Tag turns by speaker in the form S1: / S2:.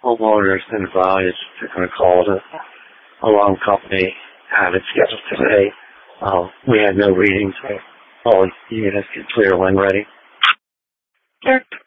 S1: homeowners and advised they're going to call the alarm company, have it scheduled today. We had no readings. All the units get clear when ready.
S2: Sure.